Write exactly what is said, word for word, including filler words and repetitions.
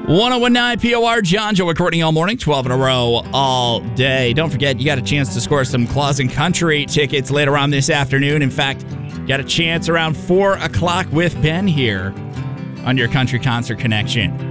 one oh one nine P O R, John Joe recording all morning, twelve in a row all day. Don't forget, you got a chance to score some Claus and Country tickets later on this afternoon. In fact, you got a chance around four o'clock with Ben here on your Country Concert Connection.